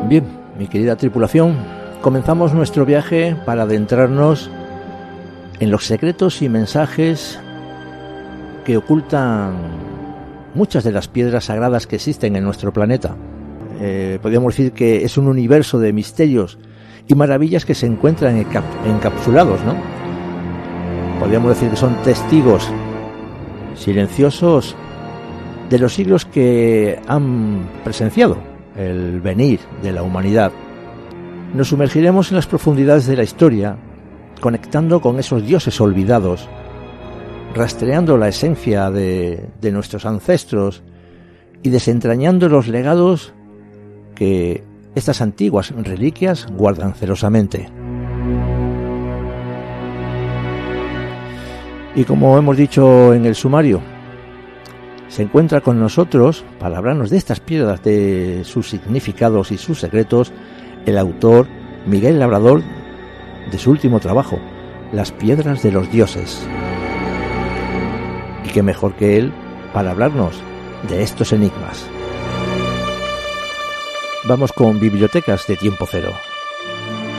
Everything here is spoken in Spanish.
Bien, mi querida tripulación, comenzamos nuestro viaje para adentrarnos en los secretos y mensajes que ocultan muchas de las piedras sagradas que existen en nuestro planeta. Podríamos decir que es un universo de misterios y maravillas que se encuentran encapsulados, ¿no? Podríamos decir que son testigos silenciosos de los siglos que han presenciado el venir de la humanidad. Nos sumergiremos en las profundidades de la historia, conectando con esos dioses olvidados, rastreando la esencia de nuestros ancestros y desentrañando los legados que estas antiguas reliquias guardan celosamente. Y como hemos dicho en el sumario, se encuentra con nosotros para hablarnos de estas piedras, de sus significados y sus secretos, el autor Miguel Labrador, de su último trabajo, Las piedras de los dioses. Y qué mejor que él para hablarnos de estos enigmas. Vamos con Bibliotecas de Tiempo Cero.